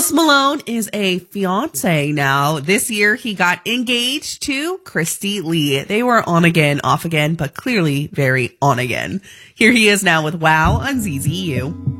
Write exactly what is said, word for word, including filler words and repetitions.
Post Malone is a fiance now. This year, he got engaged to Christy Lee. They were on again, off again, but clearly very on again. Here he is now with Wow on Z Z U.